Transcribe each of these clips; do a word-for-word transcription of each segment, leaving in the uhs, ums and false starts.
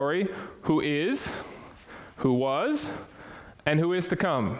glory, who is, who was, and who is to come.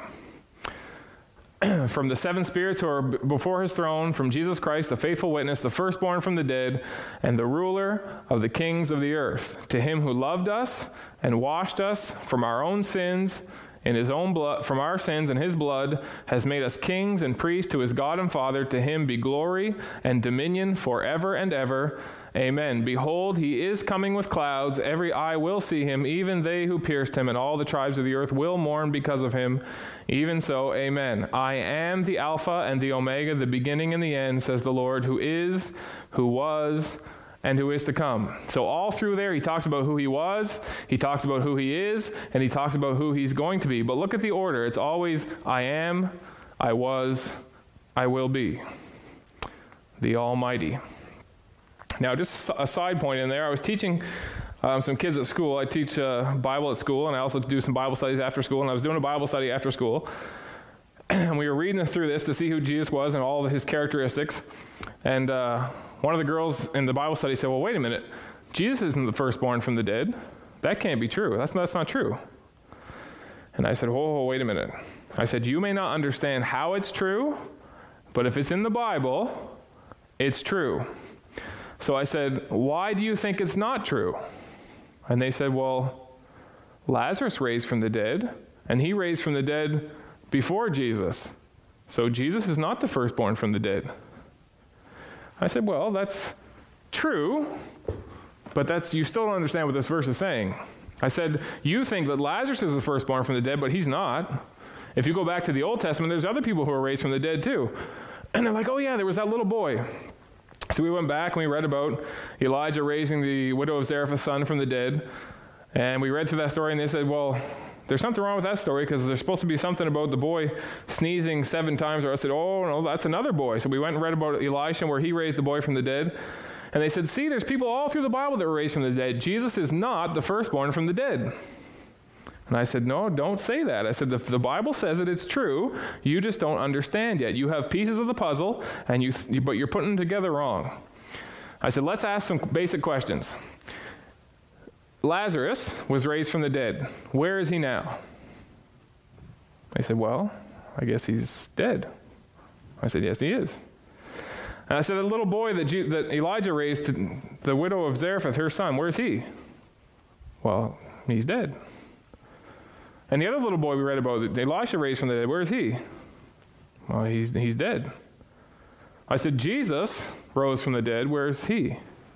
From the seven spirits who are before his throne, from Jesus Christ, the faithful witness, the firstborn from the dead, and the ruler of the kings of the earth. To him who loved us and washed us from our own sins in his own blood, from our sins in his blood, has made us kings and priests to his God and Father. To him be glory and dominion forever and ever. Amen. Behold, he is coming with clouds. Every eye will see him, even they who pierced him, and all the tribes of the earth will mourn because of him. Even so, amen. I am the Alpha and the Omega, the beginning and the end, says the Lord, who is, who was, and who is to come. So all through there, he talks about who he was, he talks about who he is, and he talks about who he's going to be. But look at the order. It's always, I am, I was, I will be. The Almighty. Now, just a side point in there, I was teaching um, some kids at school. I teach uh, Bible at school, and I also do some Bible studies after school, and I was doing a Bible study after school. And we were reading through this to see who Jesus was and all of his characteristics. And uh, one of the girls in the Bible study said, well, wait a minute. Jesus isn't the firstborn from the dead. That can't be true. That's, that's not true. And I said, whoa, whoa, wait a minute. I said, you may not understand how it's true, but if it's in the Bible, it's true. So I said, why do you think it's not true? And they said, well, Lazarus raised from the dead, and he raised from the dead before Jesus. So Jesus is not the firstborn from the dead. I said, well, that's true, but that's you still don't understand what this verse is saying. I said, you think that Lazarus is the firstborn from the dead, but he's not. If you go back to the Old Testament, there's other people who are raised from the dead too. And they're like, oh yeah, there was that little boy. So we went back and we read about Elijah raising the widow of Zarephath's son from the dead. And we read through that story and they said, well, there's something wrong with that story because there's supposed to be something about the boy sneezing seven times. Or I said, oh, no, that's another boy. So we went and read about Elisha where he raised the boy from the dead. And they said, see, there's people all through the Bible that were raised from the dead. Jesus is not the firstborn from the dead. And I said, no, don't say that. I said, if the Bible says it, it's true. You just don't understand yet. You have pieces of the puzzle, and you, but you're putting them together wrong. I said, let's ask some basic questions. Lazarus was raised from the dead. Where is he now? They said, well, I guess he's dead. I said, yes, he is. And I said, the little boy that, G- that Elijah raised, to the widow of Zarephath, her son, where is he? Well, he's dead. And the other little boy we read about, that Elisha raised from the dead, where is he? Well, he's he's dead. I said, Jesus rose from the dead, where is he?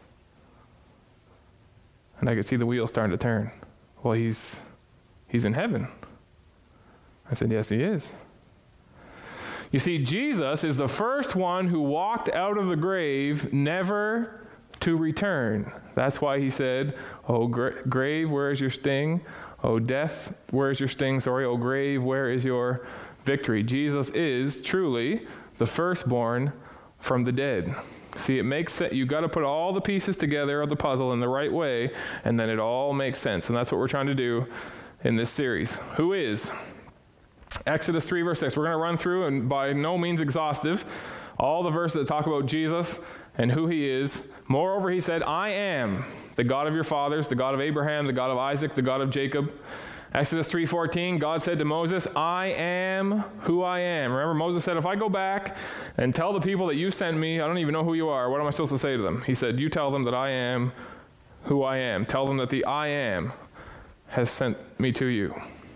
And I could see the wheels starting to turn. Well, he's he's in heaven. I said, yes, he is. You see, Jesus is the first one who walked out of the grave never to return. That's why he said, oh, gra- grave, where is your sting? Oh, death, where is your sting? Sorry, oh, grave, where is your victory? Jesus is truly the firstborn from the dead. See, it makes sense. You've got to put all the pieces together of the puzzle in the right way, and then it all makes sense. And that's what we're trying to do in this series. Who is? Exodus three, verse six. We're going to run through, and by no means exhaustive, all the verses that talk about Jesus and who he is. Moreover, he said, I am the God of your fathers, the God of Abraham, the God of Isaac, the God of Jacob. Exodus three fourteen, God said to Moses, I am who I am. Remember, Moses said, if I go back and tell the people that you sent me, I don't even know who you are. What am I supposed to say to them? He said, you tell them that I am who I am. Tell them that the I am has sent me to you.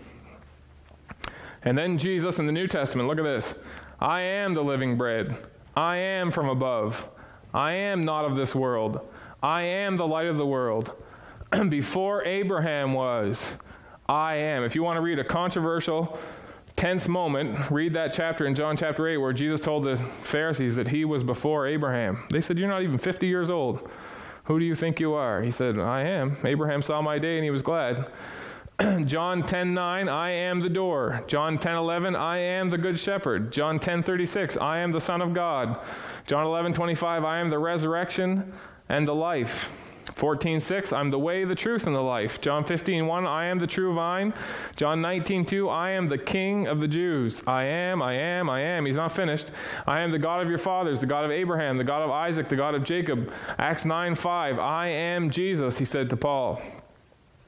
And then Jesus in the New Testament, look at this. I am the living bread. I am from above. I am not of this world. I am the light of the world. Before Abraham was, I am. If you want to read a controversial, tense moment, read that chapter in John chapter eight where Jesus told the Pharisees that he was before Abraham. They said, you're not even fifty years old. Who do you think you are? He said, I am. Abraham saw my day and he was glad. John ten nine, I am the door. John ten eleven, I am the good shepherd. John ten thirty-six, I am the Son of God. John eleven twenty-five, I am the resurrection and the life. fourteen six, I'm the way, the truth, and the life. John fifteen one, I am the true vine. John nineteen two, I am the King of the Jews. I am, I am, I am. He's not finished. I am the God of your fathers, the God of Abraham, the God of Isaac, the God of Jacob. Acts nine five, I am Jesus, he said to Paul.